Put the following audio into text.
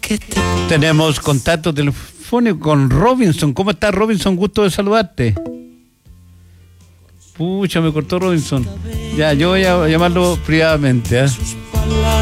Tenemos contacto telefónico con Robinson. ¿Cómo estás, Robinson? Gusto de saludarte. Pucha, me cortó Robinson. Ya, yo voy a llamarlo privadamente, ¿eh?